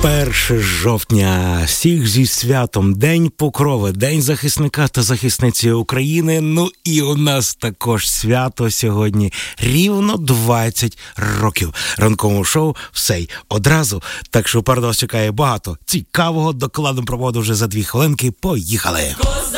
1 жовтня. Всіх зі святом. День Покрови, День захисника та захисниці України. Ну і у нас також свято сьогодні. Рівно 20 років. Ранковому шоу «Все й одразу». Так що попереду вас чекає багато цікавого. Докладом проводу вже за 2 хвилинки. Поїхали!